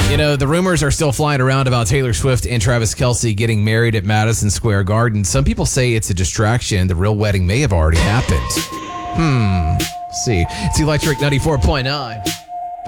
You know, the rumors are still flying around about Taylor Swift and Travis Kelce getting married at Madison Square Garden. Some people say it's a distraction. The real wedding may have already happened. Let's see. It's Electric 94.9.